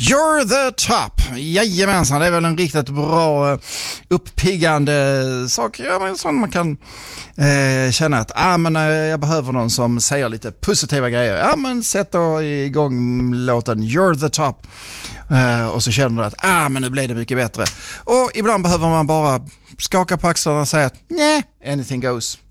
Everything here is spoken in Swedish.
You're the top. Jajamensan, det är väl en riktigt bra uppiggande sak. Ja, men sån man kan känna att jag behöver någon som säger lite positiva grejer. Ja, men sätt då igång låten You're the top. Och så känner du att men nu blev det mycket bättre. Och ibland behöver man bara skaka på axlarna och säga att nej, anything goes.